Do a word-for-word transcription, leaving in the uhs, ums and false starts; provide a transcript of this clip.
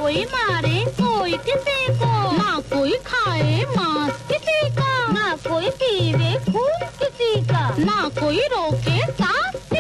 कोई मारे कोई किसी को, ना कोई खाए मांस किसी का, ना कोई पीवे खून किसी का, ना कोई रोके